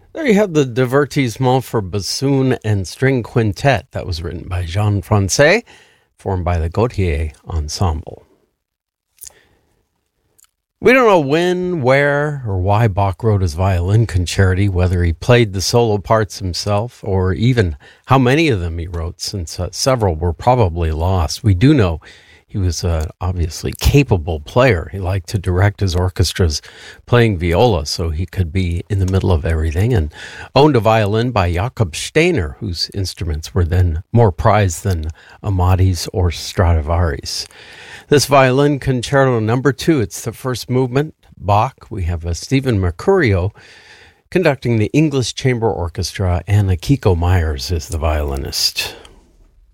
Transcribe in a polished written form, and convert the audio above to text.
There you have the Divertissement for Bassoon and String Quintet. That was written by Jean Francais, formed by the Gautier Ensemble. We don't know when, where, or why Bach wrote his violin concerti, whether he played the solo parts himself, or even how many of them he wrote, since several were probably lost. We do know he was an obviously capable player. He liked to direct his orchestras playing viola so he could be in the middle of everything, and owned a violin by Jakob Steiner, whose instruments were then more prized than Amati's or Stradivari's. This violin concerto number 2, it's the first movement, Bach. We have Stephen Mercurio conducting the English Chamber Orchestra, and Akiko Myers is the violinist.